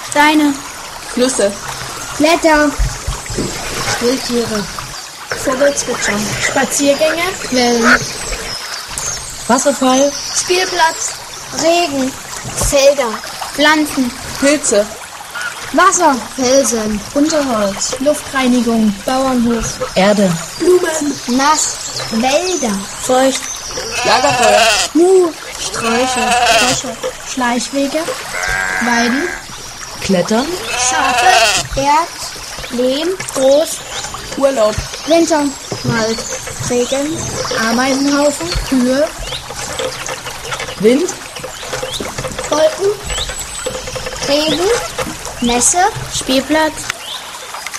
Steine, Flüsse, Blätter, Wildtiere, Vogelzwitschern, Spaziergänge, Wellen, Wasserfall, Spielplatz, Regen, Felder, Pflanzen, Pilze, Wasser, Felsen, Unterholz, Luftreinigung, Bauernhof, Erde, Blumen, nass, Wälder, Feucht, Lagerfeuer, Sträucher, Schleichwege, Weiden, Klettern, Schafe, Erd, Lehm, Groß, Urlaub, Winter, Wald, Regen, Ameisenhaufen, Kühe, Wind, Wolken, Regen, Nässe, Spielplatz,